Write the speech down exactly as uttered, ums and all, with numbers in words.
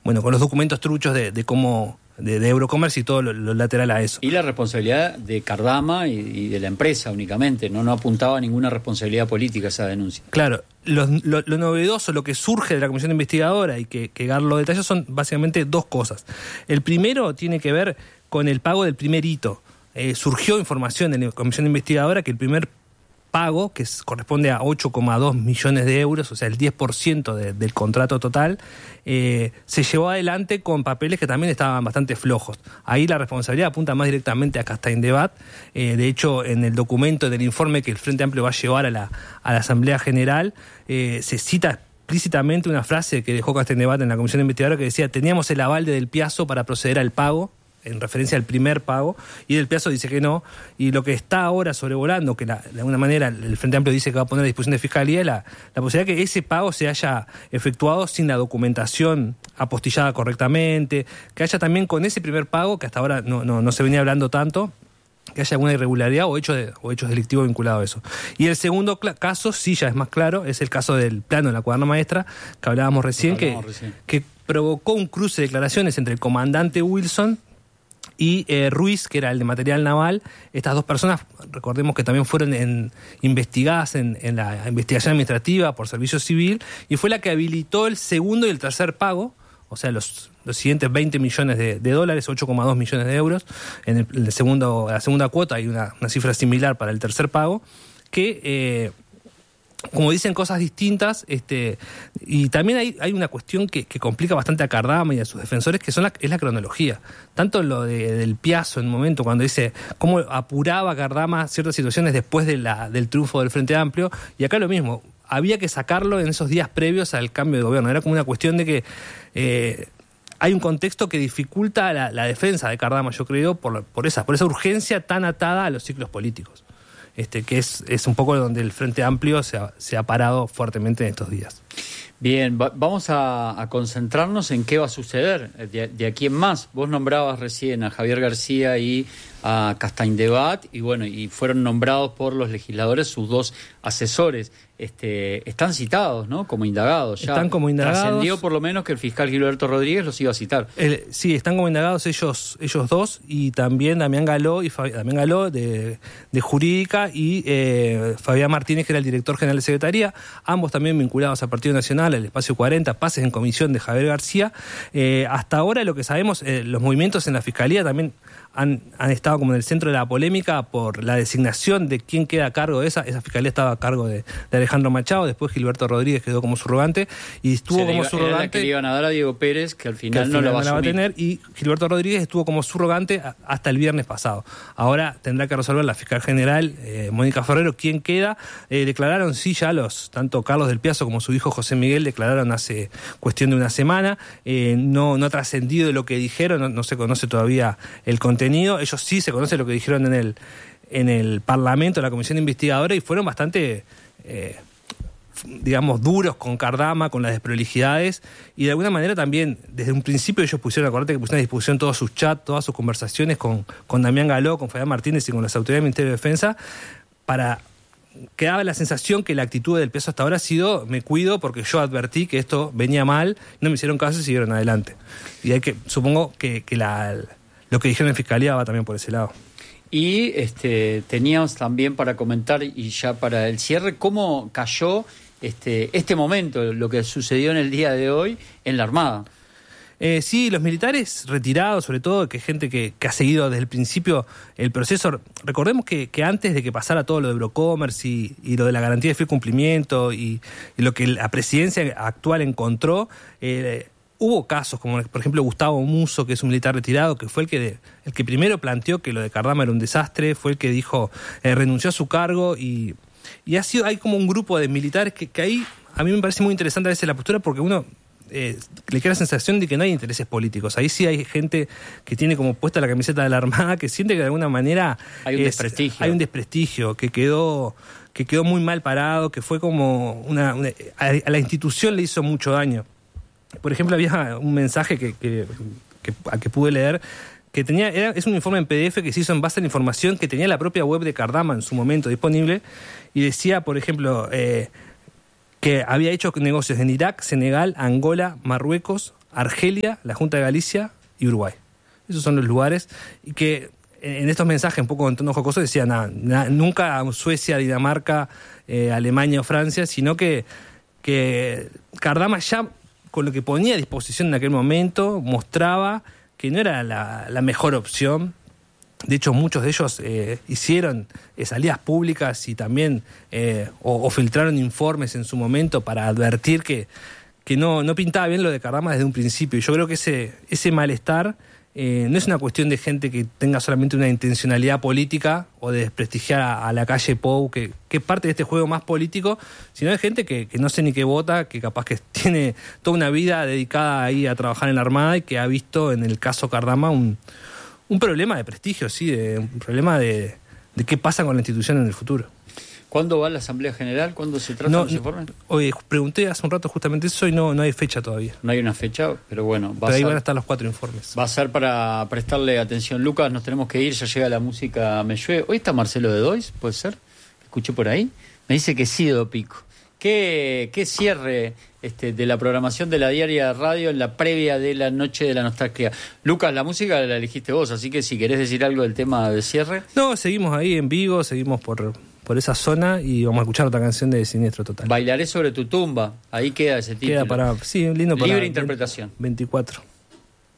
bueno, con los documentos truchos de, de cómo... De, de Eurocommerce y todo lo, lo lateral a eso. Y la responsabilidad de Cardama y, y de la empresa únicamente, no, no apuntaba a ninguna responsabilidad política esa denuncia. Claro, lo, lo, lo novedoso, lo que surge de la comisión investigadora y que, que Gar lo detalló son básicamente dos cosas. El primero tiene que ver con el pago del primer hito. Eh, surgió información en la comisión investigadora que el primer pago, que es, corresponde a ocho coma dos millones de euros, o sea, el diez por ciento de, del contrato total, eh, se llevó adelante con papeles que también estaban bastante flojos. Ahí la responsabilidad apunta más directamente a Castaing-Debat. Eh, de hecho, en el documento del informe que el Frente Amplio va a llevar a la, a la Asamblea General, eh, se cita explícitamente una frase que dejó Castaing-Debat en la comisión investigadora que decía: teníamos el aval de Del Piazzo para proceder al pago, en referencia al primer pago, y Del Piazzo dice que no, y lo que está ahora sobrevolando, que la, de alguna manera el Frente Amplio dice que va a poner a disposición de Fiscalía, la, la posibilidad de que ese pago se haya efectuado sin la documentación apostillada correctamente, que haya también con ese primer pago, que hasta ahora no, no, no se venía hablando tanto, que haya alguna irregularidad o, hecho de, o hechos delictivos vinculados a eso. Y el segundo cl- caso, sí ya es más claro, es el caso del plano de la cuaderna maestra, que hablábamos recién, que, hablábamos recién. que provocó un cruce de declaraciones entre el comandante Wilson y eh, Ruiz, que era el de material naval. Estas dos personas, recordemos que también fueron en, investigadas en, en la investigación administrativa por servicio civil, y fue la que habilitó el segundo y el tercer pago, o sea, los, los siguientes veinte millones de, de dólares, ocho coma dos millones de euros. En el, el segundo, la segunda cuota hay una, una cifra similar para el tercer pago, que... Eh, como dicen cosas distintas, este, y también hay, hay una cuestión que, que complica bastante a Cardama y a sus defensores, que son la, es la cronología. Tanto lo de, del Piazzo en un momento, cuando dice cómo apuraba Cardama ciertas situaciones después de la, del triunfo del Frente Amplio, y acá lo mismo, había que sacarlo en esos días previos al cambio de gobierno. Era como una cuestión de que eh, hay un contexto que dificulta la, la defensa de Cardama, yo creo, por, por, esa, por esa urgencia tan atada a los ciclos políticos. Este, que es, es un poco donde el Frente Amplio se ha, se ha parado fuertemente en estos días. Bien, va, vamos a, a concentrarnos en qué va a suceder de, de aquí en más. Vos nombrabas recién a Javier García y a Castaing-Debat, y bueno, y fueron nombrados por los legisladores sus dos asesores. Este, están citados, ¿no? Como indagados. Ya están como indagados. Trascendió por lo menos que el fiscal Gilberto Rodríguez los iba a citar. El, sí, están como indagados ellos, ellos dos, y también Damián Galó y Fabi, Damián Galó de, de Jurídica, y eh, Fabián Martínez, que era el director general de Secretaría, ambos también vinculados al Partido Nacional, al Espacio cuarenta, pases en comisión de Javier García. Eh, hasta ahora lo que sabemos, eh, los movimientos en la Fiscalía también han, han estado como en el centro de la polémica por la designación de quién queda a cargo de esa. Esa Fiscalía estaba a cargo de, de Alejandro Machado, después Gilberto Rodríguez quedó como subrogante, y estuvo Se como iba, surrogante. Era la que le iban a dar a Diego Pérez, que al final, que al final no, la va, no la va a tener, y Gilberto Rodríguez estuvo como surrogante hasta el viernes pasado. Ahora tendrá que resolver la fiscal general, eh, Mónica Ferrero, quién queda. Eh, declararon, sí, ya los, tanto Carlos Del Piazzo como su hijo José Miguel declararon hace cuestión de una semana. Eh, no, no ha trascendido de lo que dijeron, no, no se conoce todavía el contenido. Ellos sí se conoce lo que dijeron en el, en el Parlamento, en la Comisión Investigadora, y fueron bastante... Eh, digamos, duros con Cardama, con las desprolijidades, y de alguna manera también, desde un principio ellos pusieron, acordate que pusieron a disposición todos sus chats, todas sus conversaciones con, con Damián Galó, con Fabián Martínez y con las autoridades del Ministerio de Defensa, para que daba la sensación que la actitud del Piazzo hasta ahora ha sido: me cuido porque yo advertí que esto venía mal, no me hicieron caso y siguieron adelante. Y hay que, supongo que, que la, lo que dijeron en Fiscalía va también por ese lado. Y este, teníamos también para comentar, y ya para el cierre, cómo cayó Este, este momento, lo que sucedió en el día de hoy en la Armada. Eh, sí, los militares retirados, sobre todo, que gente que, que ha seguido desde el principio el proceso. Recordemos que, que antes de que pasara todo lo de Eurocommerce y, y lo de la garantía de fiel cumplimiento y, y lo que la presidencia actual encontró, eh, hubo casos como, por ejemplo, Gustavo Musso, que es un militar retirado, que fue el que, el que primero planteó que lo de Cardama era un desastre, fue el que dijo, eh, renunció a su cargo, y... Y ha sido, hay como un grupo de militares que, que ahí a mí me parece muy interesante a veces la postura, porque uno eh, le queda la sensación de que no hay intereses políticos. Ahí sí hay gente que tiene como puesta la camiseta de la Armada, que siente que de alguna manera hay un es, desprestigio. Hay un desprestigio, que quedó, que quedó muy mal parado, que fue como una, una a, a la institución le hizo mucho daño. Por ejemplo, había un mensaje que, que, que, a que pude leer, que tenía, era, es un informe en P D F que se hizo en base a la información que tenía la propia web de Cardama en su momento disponible, y decía, por ejemplo, eh, que había hecho negocios en Irak, Senegal, Angola, Marruecos, Argelia, la Junta de Galicia y Uruguay. Esos son los lugares y que en estos mensajes un poco en tono jocoso decían nada, nada, nunca Suecia, Dinamarca, eh, Alemania o Francia, sino que, que Cardama ya con lo que ponía a disposición en aquel momento mostraba que no era la, la mejor opción. De hecho, muchos de ellos eh, hicieron eh, salidas públicas y también eh, o, o filtraron informes en su momento para advertir que, que no, no pintaba bien lo de Cardama desde un principio. Y yo creo que ese, ese malestar eh, no es una cuestión de gente que tenga solamente una intencionalidad política o de desprestigiar a, a la calle Pou, que, que es parte de este juego más político, sino de gente que, que no sé ni qué vota, que capaz que tiene toda una vida dedicada ahí a trabajar en la Armada y que ha visto en el caso Cardama un... Un problema de prestigio, sí, de, un problema de, de qué pasa con la institución en el futuro. ¿Cuándo va la Asamblea General? ¿Cuándo se trata no, los informes? Oye, pregunté hace un rato justamente eso y no, no hay fecha todavía. No hay una fecha, pero bueno. Va pero ahí a ser, van a estar los cuatro informes. Va a ser para prestarle atención. Lucas, nos tenemos que ir, ya llega la música Me Llueve. ¿Hoy está Marcelo de Dois? ¿Puede ser? ¿Escuché por ahí? Me dice que sí, Do Pico. ¿Qué, qué cierre este, de la programación de la Diaria Radio en la previa de la Noche de la Nostalgia? Lucas, la música la elegiste vos, así que si querés decir algo del tema de cierre. No, seguimos ahí en Vigo, seguimos por, por esa zona y vamos a escuchar otra canción de Siniestro Total. Bailaré sobre tu tumba, ahí queda ese título. Queda para, sí, lindo para... Libre interpretación. veinticuatro.